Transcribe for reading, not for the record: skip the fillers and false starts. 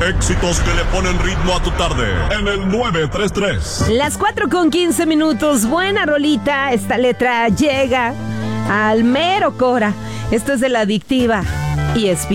Éxitos que le ponen ritmo a tu tarde en el 933. Las 4:15. Buena rolita. Esta letra llega al mero cora. Esto es de La Adictiva y es